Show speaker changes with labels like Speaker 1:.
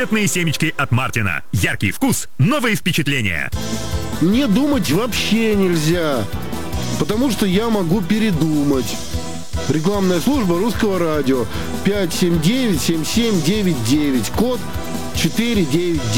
Speaker 1: Мятные семечки от Мартина. Яркий вкус, новые впечатления.
Speaker 2: Мне думать вообще нельзя, потому что я могу передумать. Рекламная служба Русского радио 579-7799, код 499.